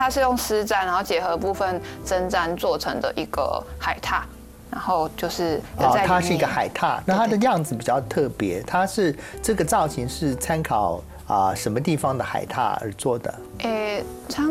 它是用丝毡，然后结合部分针毡做成的一个海獭，然后就是它是一个海獭，那它的样子比较特别，它是这个造型是参考什么地方的海獭而做的？ 参